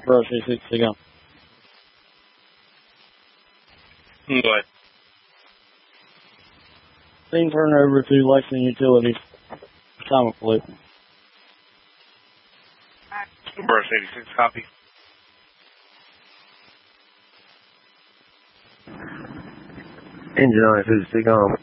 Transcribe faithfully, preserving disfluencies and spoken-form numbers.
Brush eighty-six, take on. What? Scene turn over to Lexington Utilities. Atomic Fleet. Brush eighty-six, copy. Engine on it, take on.